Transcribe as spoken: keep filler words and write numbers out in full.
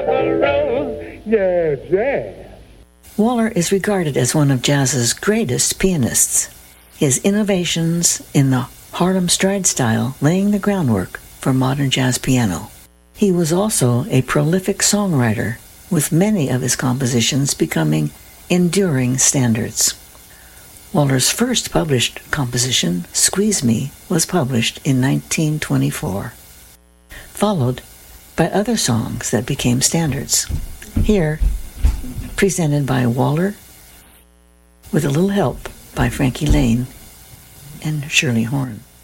Yeah, jazz. Waller is regarded as one of jazz's greatest pianists, his innovations in the Harlem stride style laying the groundwork for modern jazz piano. He was also a prolific songwriter, with many of his compositions becoming enduring standards. Waller's first published composition, Squeeze Me, was published in nineteen twenty-four, followed by other songs that became standards. Here, presented by Waller, with a little help by Frankie Laine and Shirley Horn.